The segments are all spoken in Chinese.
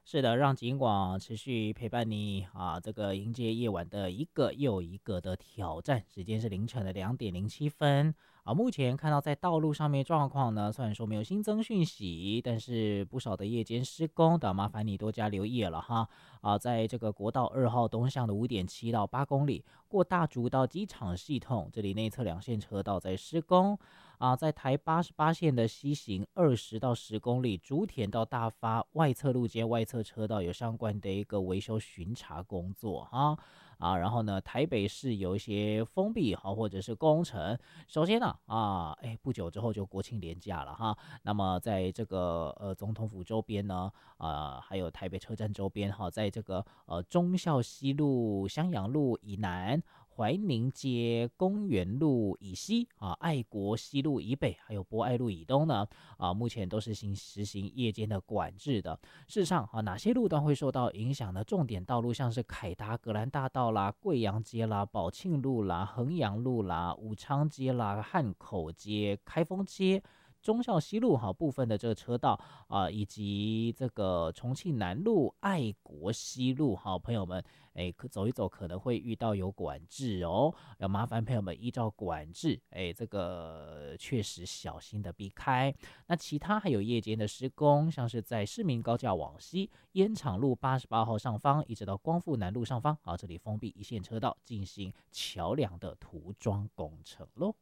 是的，让警广持续陪伴你啊，这个迎接夜晚的一个又一个的挑战。时间是凌晨的2:07啊。目前看到在道路上面状况呢，虽然说没有新增讯息，但是不少的夜间施工的，麻烦你多加留意了哈。啊，在这个国道2号东向的5.7到8公里，过大竹到机场系统，这里内侧两线车道在施工。啊，在台88线的西行20到10公里，竹田到大发外侧路肩外侧车道有相关的一个维修巡查工作哈。啊，然后呢，台北市有一些封闭哈，或者是工程。首先呢，不久之后就国庆连假了哈。那么在这个总统府周边呢，还有台北车站周边哈，在这个忠孝西路、襄阳路以南。怀宁街、公园路以西啊，爱国西路以北，还有博爱路以东呢，目前都是实行夜间的管制的。事实上啊，哪些路段会受到影响呢？重点道路像是凯达格兰大道啦、贵阳街啦、宝庆路啦、衡阳路啦、武昌街啦、汉口街、开封街。忠孝西路哈部分的这个车道以及这个重庆南路、爱国西路哈，朋友们，走一走可能会遇到有管制哦，要麻烦朋友们依照管制，这个确实小心的避开。那其他还有夜间的施工，像是在市民高架往西、烟厂路88号上方，一直到光复南路上方，这里封闭一线车道进行桥梁的涂装工程喽。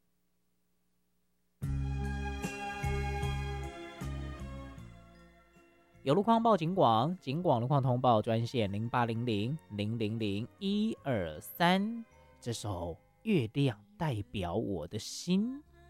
有路况报警广，警广路况通报专线0800000123。这首《月亮代表我的心》。